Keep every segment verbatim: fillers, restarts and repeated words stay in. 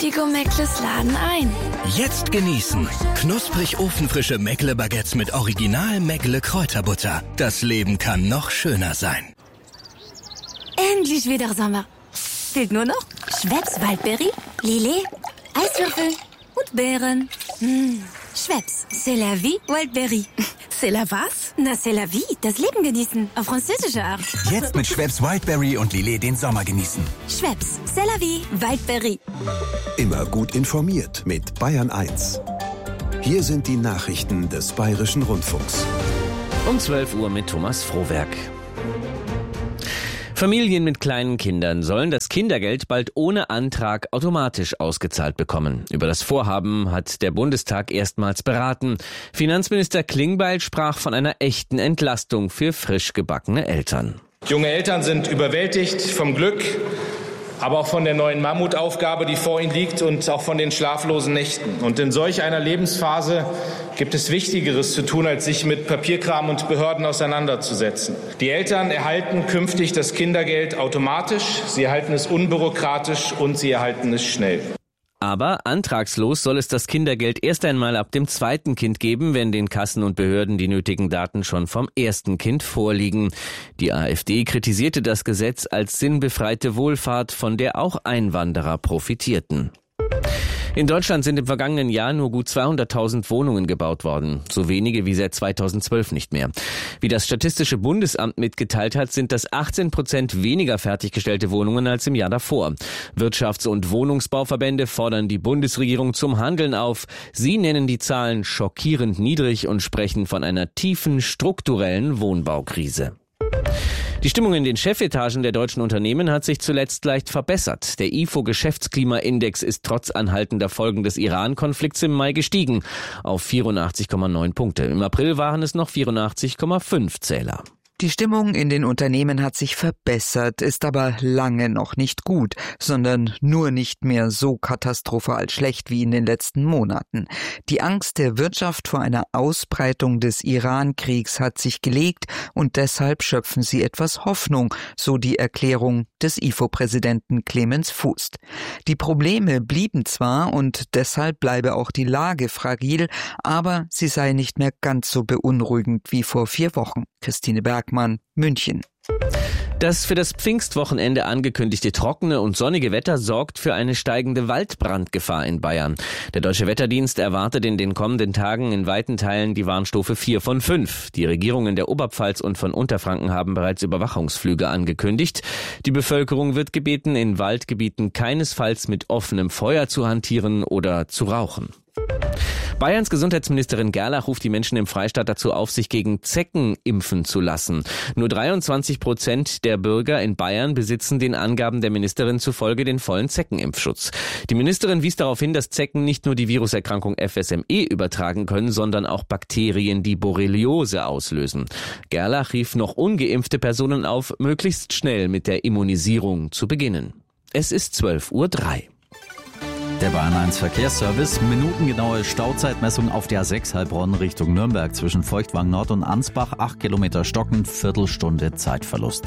Tigo Meckles laden ein. Jetzt genießen. Knusprig ofenfrische Meckle-Baguettes mit Original Meckle Kräuterbutter. Das Leben kann noch schöner sein. Endlich wieder Sommer. Fehlt nur noch Schweppes Waldbeere, Lillet, Eiswürfel und Beeren. Mmh. Schweppes, c'est la vie, Waldbeere. C'est la was? Na, c'est la vie, das Leben genießen, auf französische Art. Jetzt mit Schweppes Wildberry und Lillet den Sommer genießen. Schweppes, c'est la vie, Waldbeere. Immer gut informiert mit Bayern eins. Hier sind die Nachrichten des Bayerischen Rundfunks. Um zwölf Uhr mit Thomas Frohwerk. Familien mit kleinen Kindern sollen das Kindergeld bald ohne Antrag automatisch ausgezahlt bekommen. Über das Vorhaben hat der Bundestag erstmals beraten. Finanzminister Klingbeil sprach von einer echten Entlastung für frisch gebackene Eltern. Junge Eltern sind überwältigt vom Glück, aber auch von der neuen Mammutaufgabe, die vor ihnen liegt, und auch von den schlaflosen Nächten. Und in solch einer Lebensphase gibt es Wichtigeres zu tun, als sich mit Papierkram und Behörden auseinanderzusetzen. Die Eltern erhalten künftig das Kindergeld automatisch, sie erhalten es unbürokratisch und sie erhalten es schnell. Aber antragslos soll es das Kindergeld erst einmal ab dem zweiten Kind geben, wenn den Kassen und Behörden die nötigen Daten schon vom ersten Kind vorliegen. Die AfD kritisierte das Gesetz als sinnbefreite Wohlfahrt, von der auch Einwanderer profitierten. In Deutschland sind im vergangenen Jahr nur gut zweihunderttausend Wohnungen gebaut worden. So wenige wie seit zweitausendzwölf nicht mehr. Wie das Statistische Bundesamt mitgeteilt hat, sind das achtzehn Prozent weniger fertiggestellte Wohnungen als im Jahr davor. Wirtschafts- und Wohnungsbauverbände fordern die Bundesregierung zum Handeln auf. Sie nennen die Zahlen schockierend niedrig und sprechen von einer tiefen strukturellen Wohnbaukrise. Die Stimmung in den Chefetagen der deutschen Unternehmen hat sich zuletzt leicht verbessert. Der I F O-Geschäftsklimaindex ist trotz anhaltender Folgen des Iran-Konflikts im Mai gestiegen auf vierundachtzig Komma neun Punkte. Im April waren es noch vierundachtzig Komma fünf Zähler. Die Stimmung in den Unternehmen hat sich verbessert, ist aber lange noch nicht gut, sondern nur nicht mehr so katastrophal schlecht wie in den letzten Monaten. Die Angst der Wirtschaft vor einer Ausbreitung des Iran-Kriegs hat sich gelegt und deshalb schöpfen sie etwas Hoffnung, so die Erklärung des I F O-Präsidenten Clemens Fuß. Die Probleme blieben zwar und deshalb bleibe auch die Lage fragil, aber sie sei nicht mehr ganz so beunruhigend wie vor vier Wochen. Christine Bergmann, München. Das für das Pfingstwochenende angekündigte trockene und sonnige Wetter sorgt für eine steigende Waldbrandgefahr in Bayern. Der Deutsche Wetterdienst erwartet in den kommenden Tagen in weiten Teilen die Warnstufe vier von fünf. Die Regierungen der Oberpfalz und von Unterfranken haben bereits Überwachungsflüge angekündigt. Die Bevölkerung wird gebeten, in Waldgebieten keinesfalls mit offenem Feuer zu hantieren oder zu rauchen. Bayerns Gesundheitsministerin Gerlach ruft die Menschen im Freistaat dazu auf, sich gegen Zecken impfen zu lassen. Nur dreiundzwanzig Prozent der Bürger in Bayern besitzen den Angaben der Ministerin zufolge den vollen Zeckenimpfschutz. Die Ministerin wies darauf hin, dass Zecken nicht nur die Viruserkrankung F S M E übertragen können, sondern auch Bakterien, die Borreliose auslösen. Gerlach rief noch ungeimpfte Personen auf, möglichst schnell mit der Immunisierung zu beginnen. Es ist zwölf Uhr drei. Der Bayern eins Verkehrsservice. Minutengenaue Stauzeitmessung auf der A sechs Heilbronn Richtung Nürnberg zwischen Feuchtwang Nord und Ansbach. acht Kilometer stockend, Viertelstunde Zeitverlust.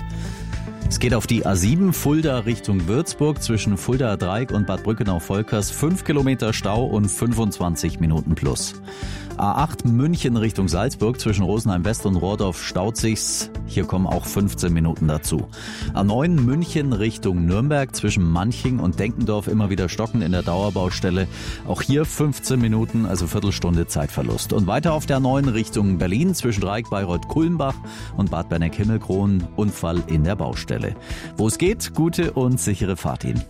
Es geht auf die A sieben Fulda Richtung Würzburg zwischen Fuldaer Dreieck und Bad Brückenau-Volkers. fünf Kilometer Stau und fünfundzwanzig Minuten plus. A acht München Richtung Salzburg zwischen Rosenheim West und Rohrdorf staut sich's. Hier kommen auch fünfzehn Minuten dazu. A neun München Richtung Nürnberg zwischen Manching und Denkendorf immer wieder stockend in der Dauerbaustelle. Auch hier fünfzehn Minuten, also Viertelstunde Zeitverlust. Und weiter auf der A neun Richtung Berlin zwischen Dreieck, Bayreuth, Kulmbach und Bad Berneck-Himmelkron. Unfall in der Baustelle. Wo es geht, gute und sichere Fahrt hin.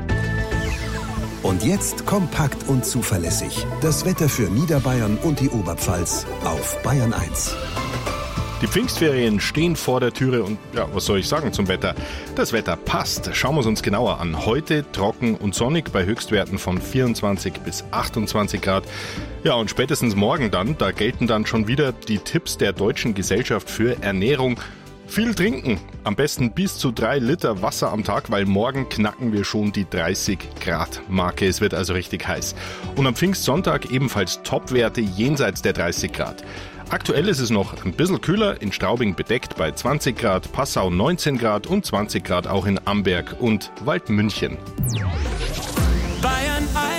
Und jetzt kompakt und zuverlässig. Das Wetter für Niederbayern und die Oberpfalz auf Bayern eins. Die Pfingstferien stehen vor der Türe und ja, was soll ich sagen zum Wetter? Das Wetter passt. Schauen wir es uns genauer an. Heute trocken und sonnig bei Höchstwerten von vierundzwanzig bis achtundzwanzig Grad. Ja, und spätestens morgen dann, da gelten dann schon wieder die Tipps der Deutschen Gesellschaft für Ernährung. Viel trinken, am besten bis zu drei Liter Wasser am Tag, weil morgen knacken wir schon die dreißig Grad Marke. Es wird also richtig heiß. Und am Pfingstsonntag ebenfalls Topwerte jenseits der dreißig Grad. Aktuell ist es noch ein bisschen kühler, in Straubing bedeckt bei zwanzig Grad, Passau neunzehn Grad und zwanzig Grad auch in Amberg und Waldmünchen. Bayern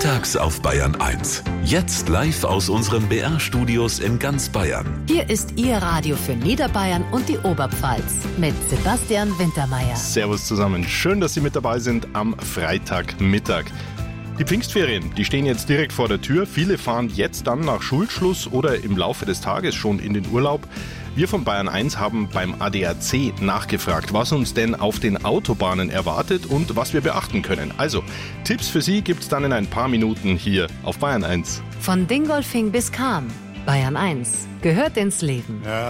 Mittags auf Bayern eins. Jetzt live aus unseren B R-Studios in ganz Bayern. Hier ist Ihr Radio für Niederbayern und die Oberpfalz mit Sebastian Wintermeyer. Servus zusammen, schön, dass Sie mit dabei sind am Freitagmittag. Die Pfingstferien, die stehen jetzt direkt vor der Tür. Viele fahren jetzt dann nach Schulschluss oder im Laufe des Tages schon in den Urlaub. Wir von Bayern eins haben beim A D A C nachgefragt, was uns denn auf den Autobahnen erwartet und was wir beachten können. Also, Tipps für Sie gibt's dann in ein paar Minuten hier auf Bayern eins. Von Dingolfing bis Cham. Bayern eins gehört ins Leben. Ja.